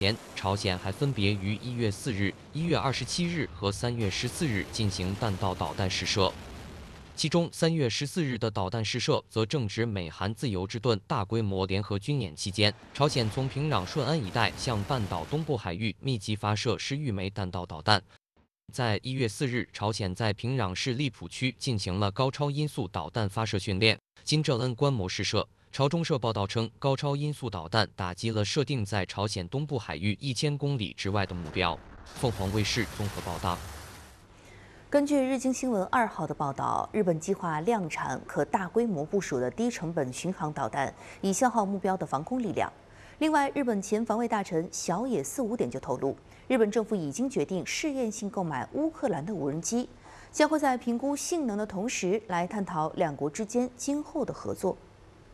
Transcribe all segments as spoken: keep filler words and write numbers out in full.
前，朝鲜还分别于一月四日、一月二十七日和三月十四日进行弹道导弹试射。其中，三月十四日的导弹试射则正值美韩自由之盾大规模联合军演期间，朝鲜从平壤顺安一带向半岛东部海域密集发射十余枚弹道导弹。在一月四日，朝鲜在平壤市利浦区进行了高超音速导弹发射训练，金正恩观摩试射。朝中社报道称，高超音速导弹打击了设定在朝鲜东部海域一千公里之外的目标。凤凰卫视综合报道。 根据日经新闻二号的报道，日本计划量产可大规模部署的低成本巡航导弹，以消耗目标的防空力量。另外，日本前防卫大臣小野四五点就透露，日本政府已经决定试验性购买乌克兰的无人机，将会在评估性能的同时，来探讨两国之间今后的合作。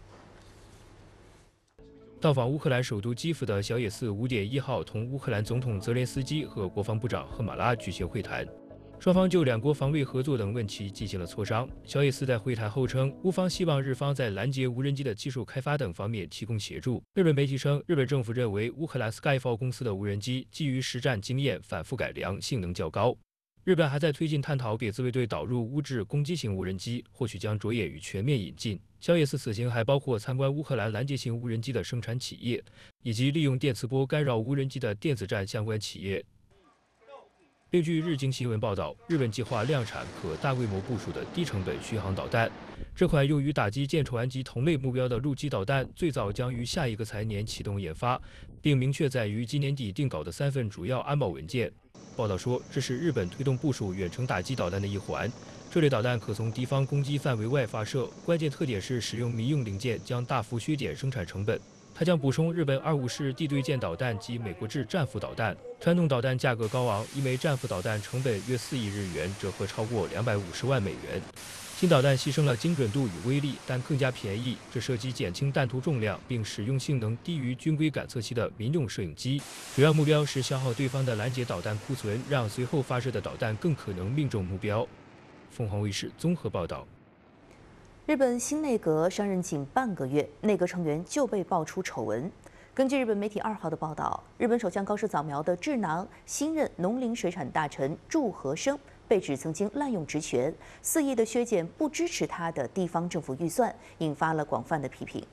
到访乌克兰首都基辅的小野寺五点一号同乌克兰总统泽连斯基和国防部长赫马拉举行会谈，双方就两国防卫合作等问题进行了磋商。小野寺在会谈后称，乌方希望日方在拦截无人机的技术开发等方面提供协助。日本媒体称，日本政府认为乌克兰 Skyfall 公司的无人机基于实战经验反复改良，性能较高。日本还在推进探讨给自卫队导入乌制攻击型无人机，或许将着眼于全面引进。小野寺此行还包括参观乌克兰拦截型无人机的生产企业，以及利用电磁波干扰无人机的电子战相关企业。另据日经新闻报道，日本计划量产可大规模部署的低成本巡航导弹。这款用于打击舰船及同类目标的陆基导弹，最早将于下一个财年启动研发，并明确载于今年底定稿的三份主要安保文件。报道说，这是日本推动部署远程打击导弹的一环。这类导弹可从敌方攻击范围外发射，关键特点是使用民用零件，将大幅削减生产成本。它将补充日本二五式地对舰导弹及美国制战斧导弹。传统导弹价格高昂，一枚战斧导弹成本约四亿日元，折合超过两百五十万美元。新导弹牺牲了精准度与威力，但更加便宜。这涉及减轻弹头重量，并使用性能低于军规感测器的民用摄影机。主要目标是消耗对方的拦截导弹库存，让随后发射的导弹更可能命中目标。凤凰卫视综合报道。 日本新内阁上任仅半个月，内阁成员就被爆出丑闻。根据日本媒体二号的报道，日本首相高市早苗的智囊、新任农林水产大臣祝和生被指曾经滥用职权，肆意的削减不支持他的地方政府预算，引发了广泛的批评。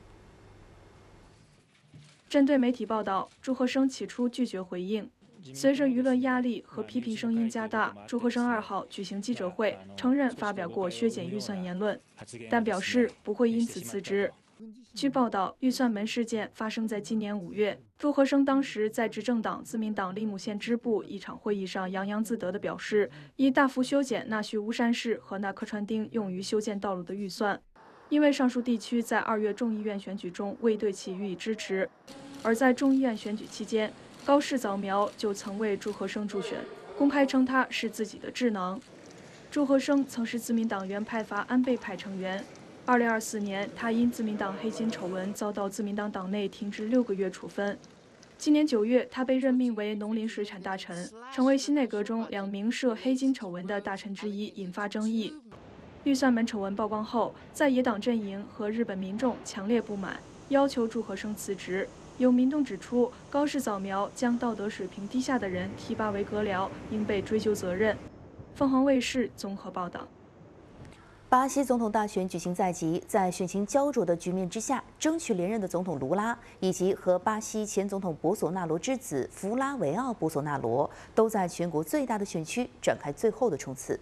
针对媒体报道，祝和生起初拒绝回应。随着舆论压力和批评声音加大，祝和生二号举行记者会，承认发表过削减预算言论，但表示不会因此辞职。据报道，预算门事件发生在今年五月，祝和生当时在执政党自民党利木县支部一场会议上洋洋自得地表示，已大幅修减那须乌山市和那柯川町用于修建道路的预算，因为上述地区在二月众议院选举中未对其予以支持，而在众议院选举期间，高市早苗就曾为祝和生助选，公开称他是自己的智囊。祝和生曾是自民党原派阀安倍派成员。二零二四年，他因自民党黑金丑闻遭到自民党党内停职六个月处分。今年九月，他被任命为农林水产大臣，成为新内阁中两名涉黑金丑闻的大臣之一，引发争议。预算门丑闻曝光后，在野党阵营和日本民众强烈不满，要求祝和生辞职。有民众指出，高市早苗将道德水平低下的人提拔为阁僚，应被追究责任。凤凰卫视综合报道。 巴西总统大选举行在即，在选情焦灼的局面之下，争取连任的总统卢拉以及和巴西前总统博索纳罗之子弗拉维奥·博索纳罗都在全国最大的选区展开最后的冲刺。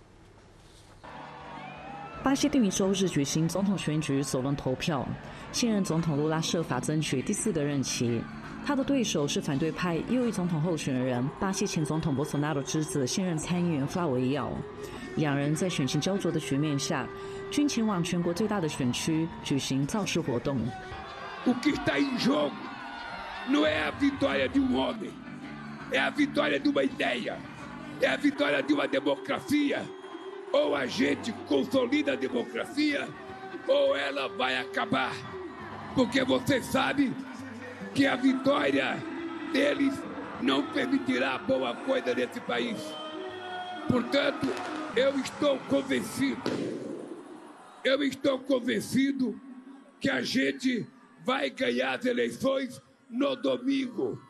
巴西第一周日举行总统选举首轮投票，现任总统卢拉设法争取第四个任期。他的对手是反对派右翼总统候选人巴西前总统博索纳罗之子现任参议员弗拉维奥。两人在选情焦灼的局面下，均前往全国最大的选区举行造势活动。 O que está em jogo não é a vitória de um homem, é a vitória de uma ideia, é a vitória de uma democracia. Ou a gente consolida a democracia, ou ela vai acabar. Porque você sabe que a vitória deles não permitirá boa coisa nesse país. Portanto, eu estou convencido, eu estou convencido que a gente vai ganhar as eleições no domingo.